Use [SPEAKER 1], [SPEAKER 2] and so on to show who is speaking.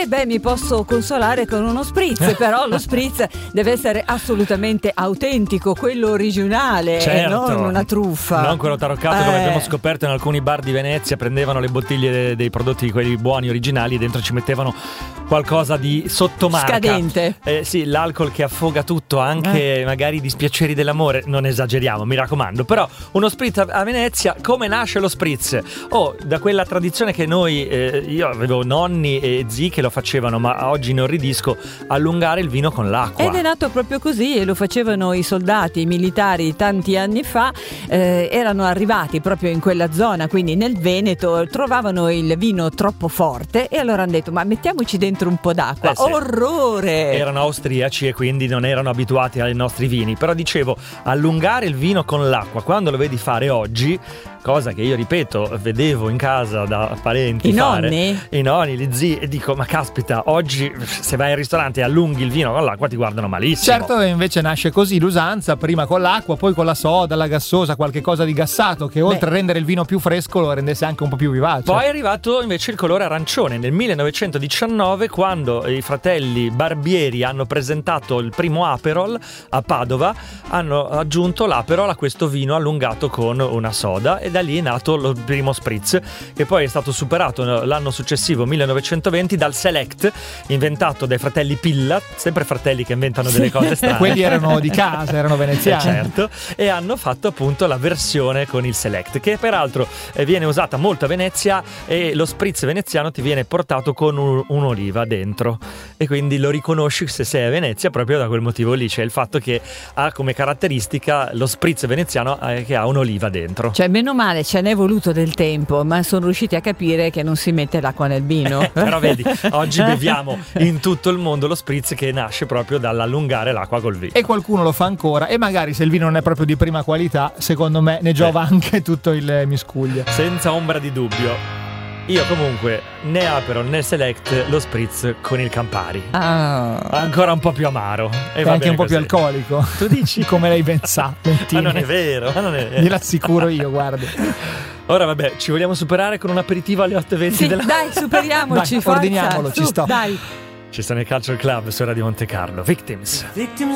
[SPEAKER 1] Mi posso consolare con uno spritz, però lo spritz deve essere assolutamente autentico, quello originale,
[SPEAKER 2] certo,
[SPEAKER 1] non una truffa.
[SPEAKER 2] Non quello taroccato come abbiamo scoperto in alcuni bar di Venezia. Prendevano le bottiglie dei prodotti, quelli buoni, originali, e dentro ci mettevano qualcosa di sottomarca.
[SPEAKER 1] Scadente.
[SPEAKER 2] Sì, l'alcol che affoga tutto, anche magari i dispiaceri dell'amore. Non esageriamo, mi raccomando. Però uno spritz a Venezia, come nasce lo spritz? Da quella tradizione che noi, io avevo nonni e zii che lo facevano, ma oggi inorridisco, allungare il vino con l'acqua.
[SPEAKER 1] Ed è nato proprio così, e lo facevano i soldati, i militari tanti anni fa. Erano arrivati proprio in quella zona, quindi nel Veneto, trovavano il vino troppo forte e allora hanno detto: ma mettiamoci dentro un po' d'acqua.
[SPEAKER 2] Sì.
[SPEAKER 1] Orrore!
[SPEAKER 2] Erano austriaci e quindi non erano abituati ai nostri vini, però dicevo, allungare il vino con l'acqua, quando lo vedi fare oggi, cosa che io ripeto vedevo in casa da parenti
[SPEAKER 1] i
[SPEAKER 2] nonni, gli zii, e dico: ma caspita, oggi se vai al ristorante e allunghi il vino con l'acqua ti guardano malissimo.
[SPEAKER 3] Certo, invece nasce così l'usanza, prima con l'acqua, poi con la soda, la gassosa, qualche cosa di gassato che oltre a rendere il vino più fresco lo rendesse anche un po' più vivace.
[SPEAKER 2] Poi è arrivato invece il colore arancione nel 1919, quando i fratelli Barbieri hanno presentato il primo Aperol a Padova. Hanno aggiunto l'Aperol a questo vino allungato con una soda, e da lì è nato il primo spritz, che poi è stato superato l'anno successivo, 1920, dal Select, inventato dai fratelli Pilla, sempre fratelli che inventano delle cose strane.
[SPEAKER 3] Quelli erano di casa, erano veneziani.
[SPEAKER 2] Certo, e hanno fatto appunto la versione con il Select, che peraltro viene usata molto a Venezia, e lo spritz veneziano ti viene portato con un'oliva dentro, e quindi lo riconosci se sei a Venezia proprio da quel motivo lì, cioè il fatto che ha come caratteristica lo spritz veneziano che ha un'oliva dentro.
[SPEAKER 1] Cioè, meno male, ce n'è voluto del tempo, ma sono riusciti a capire che non si mette l'acqua nel vino.
[SPEAKER 2] Però vedi, oggi beviamo in tutto il mondo lo spritz, che nasce proprio dall'allungare l'acqua col vino.
[SPEAKER 3] E qualcuno lo fa ancora, e magari se il vino non è proprio di prima qualità, secondo me ne giova anche tutto il miscuglio.
[SPEAKER 2] Senza ombra di dubbio. Io comunque né Aperol né Select, lo spritz con il Campari. Ancora un po' più amaro.
[SPEAKER 3] E anche un po' più alcolico.
[SPEAKER 2] Tu dici?
[SPEAKER 3] Come lei ben sa.
[SPEAKER 2] Ma non è vero,
[SPEAKER 3] Glielo assicuro io, guarda.
[SPEAKER 2] Ora vabbè, ci vogliamo superare con un aperitivo alle 8:20
[SPEAKER 1] sì, dai, superiamoci.
[SPEAKER 3] Dai, ordiniamolo, ci sto.
[SPEAKER 1] Dai.
[SPEAKER 2] Ci sta nel Culture Club su Radio Monte Carlo. Victims.